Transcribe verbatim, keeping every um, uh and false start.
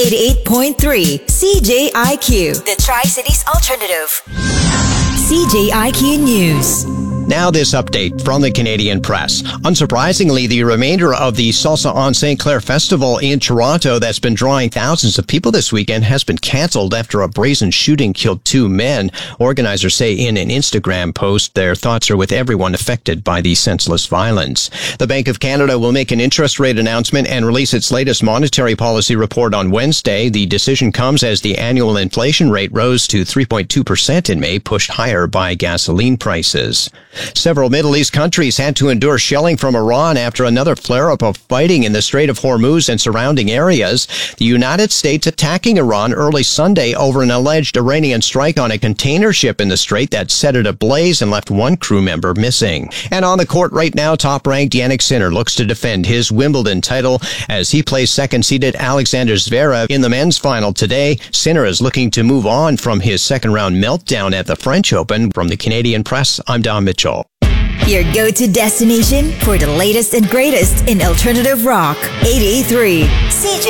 eighty-eight point three C J I Q, the Tri-Cities Alternative. C J I Q News. Now this update from the Canadian Press. Unsurprisingly, the remainder of the Salsa on Saint Clair Festival in Toronto that's been drawing thousands of people this weekend has been canceled after a brazen shooting killed two men. Organizers say in an Instagram post their thoughts are with everyone affected by the senseless violence. The Bank of Canada will make an interest rate announcement and release its latest monetary policy report on Wednesday. The decision comes as the annual inflation rate rose to three point two percent in May, pushed higher by gasoline prices. Several Middle East countries had to endure shelling from Iran after another flare-up of fighting in the Strait of Hormuz and surrounding areas. The United States attacking Iran early Sunday over an alleged Iranian strike on a container ship in the strait that set it ablaze and left one crew member missing. And on the court right now, top-ranked Jannik Sinner looks to defend his Wimbledon title as he plays second-seeded Alexander Zverev in the men's final today. Sinner is looking to move on from his second-round meltdown at the French Open. From the Canadian Press, I'm Don Mitchell. Your go-to destination for the latest and greatest in alternative rock. eight eighty-three C J